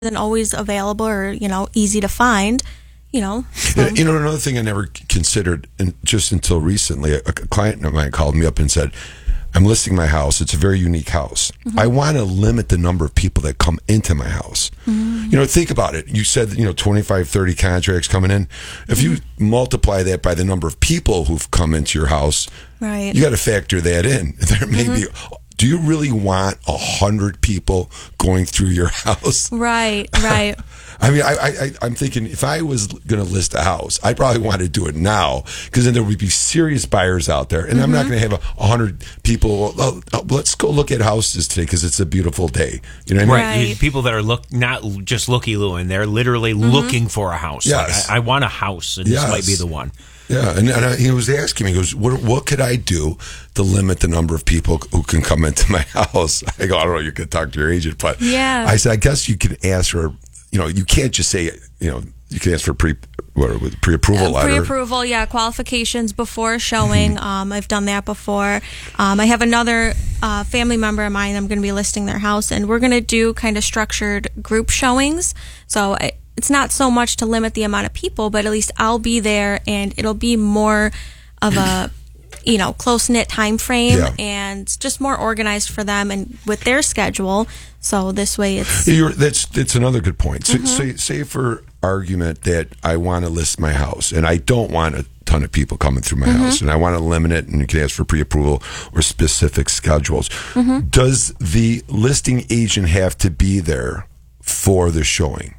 isn't always available or, easy to find, So. Another thing I never considered, and just until recently, a client of mine called me up and said, I'm listing my house. It's a very unique house. Mm-hmm. I want to limit the number of people that come into my house. Mm-hmm. Think about it. You said, 25, 30 contracts coming in. If you multiply that by the number of people who've come into your house, right, you got to factor that in. There may be. Do you really want 100 people going through your house? Right. I mean, I'm thinking if I was going to list a house, I'd probably want to do it now because then there would be serious buyers out there. And I'm not going to have 100 people. Let's go look at houses today because it's a beautiful day. You know what I mean? Right. People that are not just looky-looing. They're literally looking for a house. Yes. Like, I want a house, and this might be the one. Yeah, and he was asking me, he goes, what could I do to limit the number of people who can come into my house? I go, I don't know, you could talk to your agent, but I said, I guess you can ask for, you can't just say, you can ask for pre-approval letter. Pre-approval, qualifications before showing. I've done that before. I have another family member of mine, I'm going to be listing their house, and we're going to do kind of structured group showings. So it's not so much to limit the amount of people, but at least I'll be there, and it'll be more of a close-knit time frame and just more organized for them and with their schedule. So this way it's... That's another good point. So, say for argument that I want to list my house and I don't want a ton of people coming through my house and I want to limit it, and you can ask for pre-approval or specific schedules. Does the listing agent have to be there for the showing?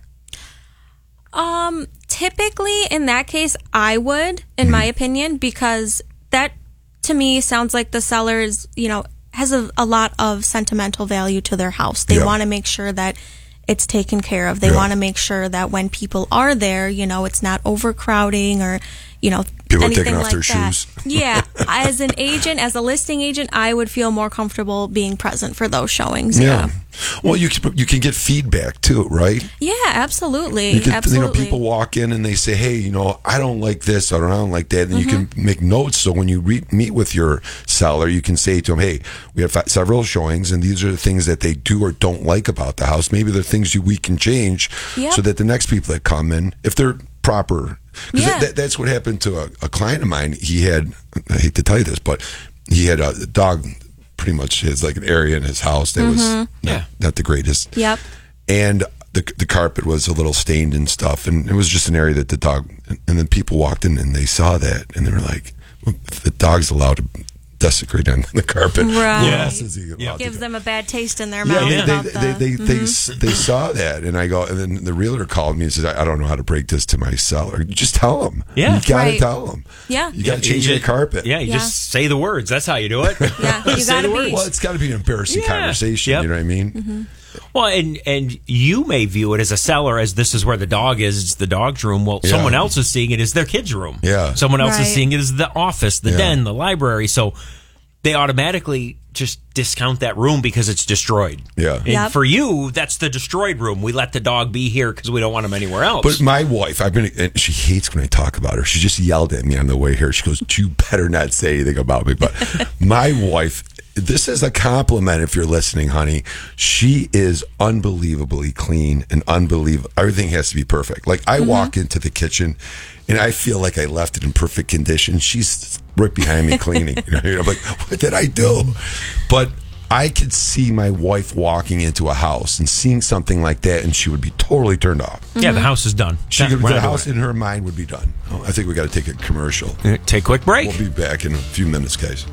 Typically in that case, I would, in my opinion, because that to me sounds like the seller is, has a lot of sentimental value to their house. They want to make sure that it's taken care of. They want to make sure that when people are there, it's not overcrowding or, people anything taking off like their that. shoes. Yeah. As an agent, as a listing agent, I would feel more comfortable being present for those showings. Yeah. Well, you can get feedback too, right? Yeah, absolutely. People walk in and they say, hey, I don't like this or I don't like that. And you can make notes. So when you meet with your seller, you can say to them, hey, we have several showings and these are the things that they do or don't like about the house. Maybe they're things we can change so that the next people that come in, if they're proper, because that's what happened to a client of mine. He had, I hate to tell you this, but he had a dog, pretty much has like an area in his house that was not the greatest. Yep. And the carpet was a little stained and stuff, and it was just an area that the dog, and then people walked in and they saw that and they were like, well, the dog's allowed to desecrate on the carpet. Right. Yeah. Gives them a bad taste in their mouth. They saw that, and I go, and then the realtor called me and says, I don't know how to break this to my seller. Just tell them. Yeah. You got to tell them. Yeah. You got to change the carpet. Yeah, you just say the words. That's how you do it. Yeah, you got to be. Well, it's got to be an embarrassing conversation. You know what I mean? Mm-hmm. Well, and you may view it as a seller as this is where the dog is. It's the dog's room. Well, someone else is seeing it as their kid's room. Yeah. Someone else is seeing it as the office, the den, the library. So they automatically just discount that room because it's destroyed. Yeah. And for you, that's the destroyed room. We let the dog be here because we don't want him anywhere else. But my wife, and she hates when I talk about her. She just yelled at me on the way here. She goes, you better not say anything about me. But my wife, this is a compliment if you're listening, honey. She is unbelievably clean and everything has to be perfect. Like I walk into the kitchen and I feel like I left it in perfect condition. She's right behind me cleaning. I'm like, what did I do? But I could see my wife walking into a house and seeing something like that, and she would be totally turned off. Yeah, the house is done. The house in her mind would be done. Oh, I think we got to take a commercial. Take a quick break. We'll be back in a few minutes, guys.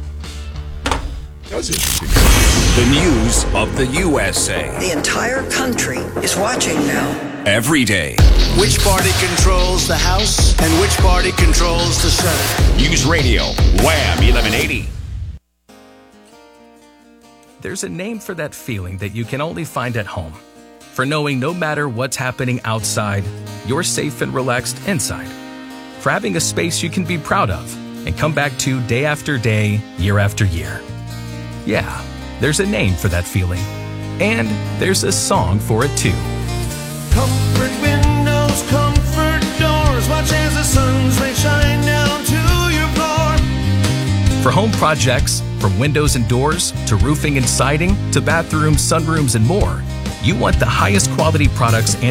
That was interesting. The news of the USA. The entire country is watching now. Every day. Which party controls the House and which party controls the Senate? News Radio, Wham 1180. There's a name for that feeling that you can only find at home. For knowing no matter what's happening outside, you're safe and relaxed inside. For having a space you can be proud of and come back to day after day, year after year. Yeah, there's a name for that feeling. And there's a song for it too. Comfort windows, comfort doors, watch as the sun's rays shine down to your floor. For home projects, from windows and doors to roofing and siding to bathrooms, sunrooms, and more, You want the highest quality products and